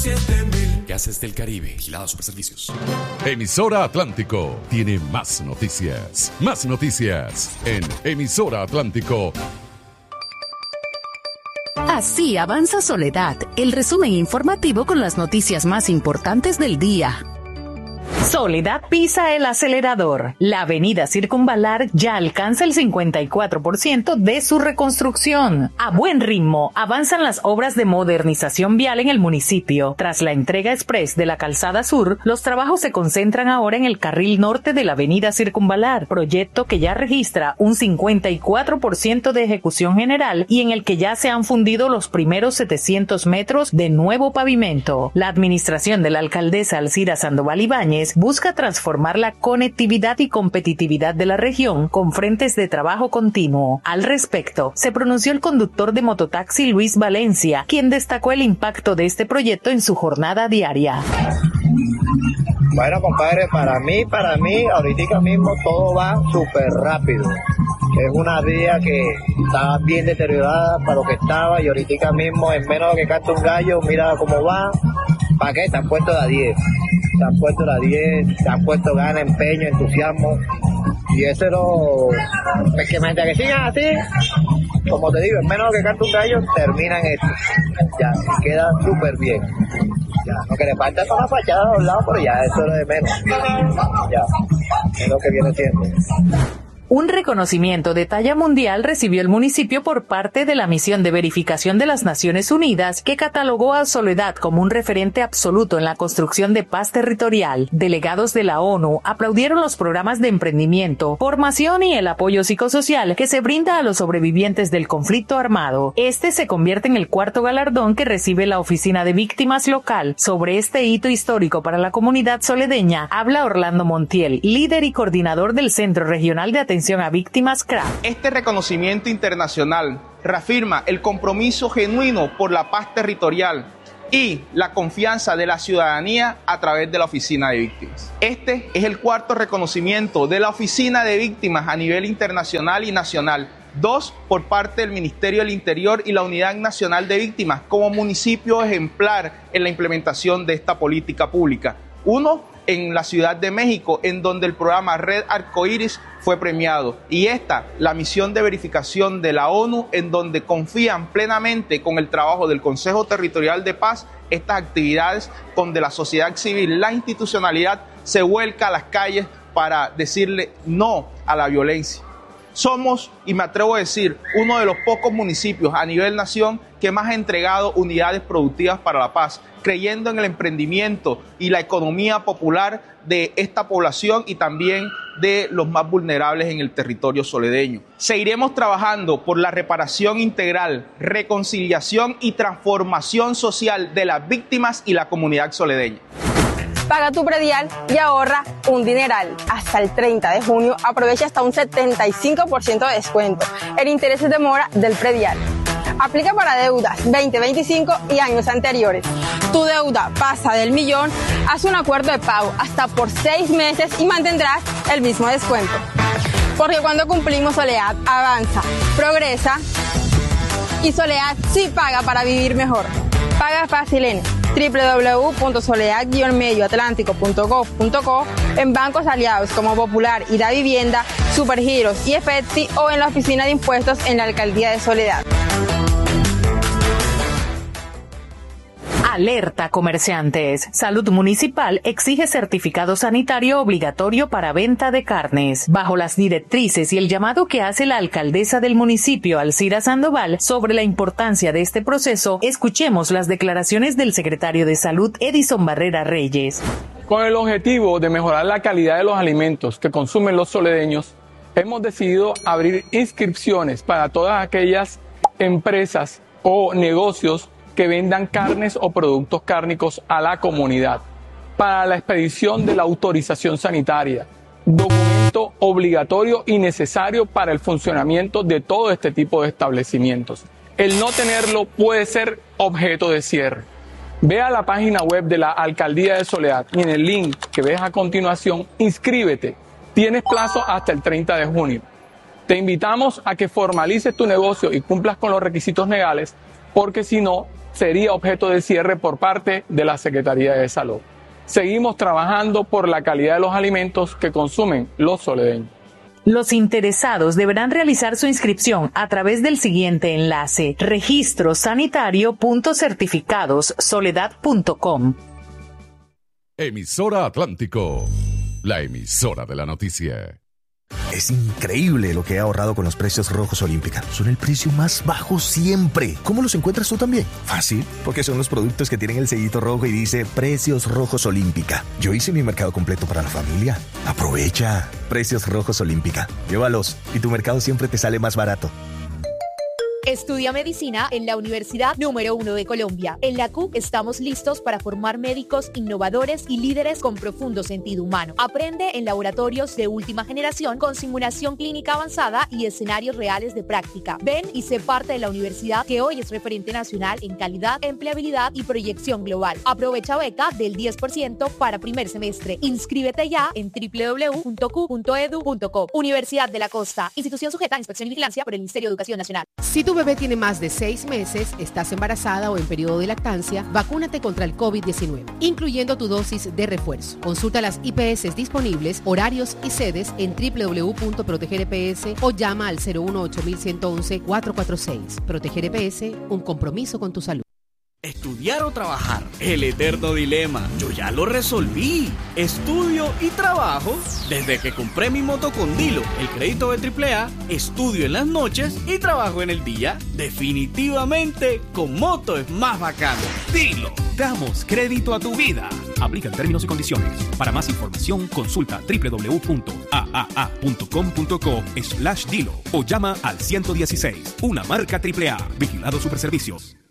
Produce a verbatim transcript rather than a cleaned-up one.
siete mil. Gases del Caribe, Vigilado Superservicios. Emisora Atlántico tiene más noticias. Más noticias en Emisora Atlántico. Así avanza Soledad, el resumen informativo con las noticias más importantes del día. Soledad pisa el acelerador. La avenida Circunvalar ya alcanza el cincuenta y cuatro por ciento de su reconstrucción. A buen ritmo avanzan las obras de modernización vial en el municipio. Tras la entrega express de la calzada sur, los trabajos se concentran ahora en el carril norte de la avenida Circunvalar, proyecto que ya registra un cincuenta y cuatro por ciento de ejecución general y en el que ya se han fundido los primeros setecientos metros de nuevo pavimento. La administración de la alcaldesa Alcira Sandoval Ibáñez busca transformar la conectividad y competitividad de la región con frentes de trabajo continuo. Al respecto, se pronunció el conductor de mototaxi Luis Valencia, quien destacó el impacto de este proyecto en su jornada diaria. Bueno, compadre, para mí, para mí, ahorita mismo todo va súper rápido. Es una vía que está bien deteriorada para lo que estaba y ahorita mismo, en menos de que cante un gallo, mira cómo va. ¿Para qué? Se han puesto la diez. Se han puesto la diez, se han puesto ganas, empeño, entusiasmo. Y eso es lo... Es que mientras que sigan así, como te digo, en menos de que cante un gallo, terminan esto. Ya, y queda súper bien. Ya, lo que le falta es para la fachada a los lados, pero ya, eso es de menos. Ya, es lo que viene siendo. Un reconocimiento de talla mundial recibió el municipio por parte de la Misión de Verificación de las Naciones Unidas, que catalogó a Soledad como un referente absoluto en la construcción de paz territorial. Delegados de la ONU aplaudieron los programas de emprendimiento, formación y el apoyo psicosocial que se brinda a los sobrevivientes del conflicto armado. Este se convierte en el cuarto galardón que recibe la Oficina de Víctimas local. Sobre este hito histórico para la comunidad soledeña, habla Orlando Montiel, líder y coordinador del Centro Regional de Atención a Víctimas C R A. Este reconocimiento internacional reafirma el compromiso genuino por la paz territorial y la confianza de la ciudadanía a través de la Oficina de Víctimas. Este es el cuarto reconocimiento de la Oficina de Víctimas a nivel internacional y nacional. Dos por parte del Ministerio del Interior y la Unidad Nacional de Víctimas como municipio ejemplar en la implementación de esta política pública. Uno en la Ciudad de México, en donde el programa Red Arcoíris fue premiado. Y esta, la misión de verificación de la ONU, en donde confían plenamente con el trabajo del Consejo Territorial de Paz, estas actividades donde la sociedad civil, la institucionalidad, se vuelca a las calles para decirle no a la violencia. Somos, y me atrevo a decir, uno de los pocos municipios a nivel nación que más ha entregado unidades productivas para la paz, creyendo en el emprendimiento y la economía popular de esta población y también de los más vulnerables en el territorio soledeño. Seguiremos trabajando por la reparación integral, reconciliación y transformación social de las víctimas y la comunidad soledeña. Paga tu predial y ahorra un dineral. Hasta el treinta de junio aprovecha hasta un setenta y cinco por ciento de descuento en intereses de mora del predial. Aplica para deudas veinte veinticinco y años anteriores. Tu deuda pasa del millón, haz un acuerdo de pago hasta por seis meses y mantendrás el mismo descuento. Porque cuando cumplimos, Soledad avanza, progresa y Soledad sí paga para vivir mejor. Paga fácil en doble u doble u doble u punto soledad guion medio atlántico punto gov punto co, en bancos aliados como Popular y Da Vivienda, Supergiros y Efecti o en la oficina de impuestos en la Alcaldía de Soledad. Alerta comerciantes. Salud Municipal exige certificado sanitario obligatorio para venta de carnes. Bajo las directrices y el llamado que hace la alcaldesa del municipio, Alcira Sandoval, sobre la importancia de este proceso, escuchemos las declaraciones del secretario de Salud, Edison Barrera Reyes. Con el objetivo de mejorar la calidad de los alimentos que consumen los soledeños, hemos decidido abrir inscripciones para todas aquellas empresas o negocios que vendan carnes o productos cárnicos a la comunidad para la expedición de la autorización sanitaria, documento obligatorio y necesario para el funcionamiento de todo este tipo de establecimientos. El no tenerlo puede ser objeto de cierre. Ve a la página web de la Alcaldía de Soledad y en el link que ves a continuación, inscríbete. Tienes plazo hasta el treinta de junio. Te invitamos a que formalices tu negocio y cumplas con los requisitos legales, porque si no, sería objeto de cierre por parte de la Secretaría de Salud. Seguimos trabajando por la calidad de los alimentos que consumen los soledeños. Los interesados deberán realizar su inscripción a través del siguiente enlace: registro sanitario punto certificados soledad punto com. Emisora Atlántico, la emisora de la noticia. Es increíble lo que he ahorrado con los precios rojos Olímpica. Son el precio más bajo siempre. ¿Cómo los encuentras tú también? Fácil, porque son los productos que tienen el sellito rojo y dice Precios Rojos Olímpica. Yo hice mi mercado completo para la familia. Aprovecha. Precios Rojos Olímpica. Llévalos y tu mercado siempre te sale más barato. Estudia medicina en la Universidad número uno de Colombia. En la C U estamos listos para formar médicos innovadores y líderes con profundo sentido humano. Aprende en laboratorios de última generación con simulación clínica avanzada y escenarios reales de práctica. Ven y sé parte de la universidad que hoy es referente nacional en calidad, empleabilidad y proyección global. Aprovecha beca del diez por ciento para primer semestre. Inscríbete ya en doble u doble u doble u punto q punto edu punto co. Universidad de la Costa. Institución sujeta a inspección y vigilancia por el Ministerio de Educación Nacional. Si tu bebé tiene más de seis meses, estás embarazada o en periodo de lactancia, vacúnate contra el COVID diecinueve, incluyendo tu dosis de refuerzo. Consulta las I P S disponibles, horarios y sedes en doble u doble u doble u punto proteger e pe ese o llama al cero uno ocho uno uno uno cuatro cuatro seis. Proteger E P S, un compromiso con tu salud. Estudiar o trabajar, el eterno dilema. Yo ya lo resolví. Estudio y trabajo. Desde que compré mi moto con Dilo, el crédito de triple A, estudio en las noches y trabajo en el día. Definitivamente, con moto es más bacano. Dilo. Damos crédito a tu vida. Aplican términos y condiciones. Para más información, consulta doble u doble u doble u punto a a a punto com punto co slash Dilo o llama al ciento dieciséis. Una marca triple A. Vigilado Superservicios.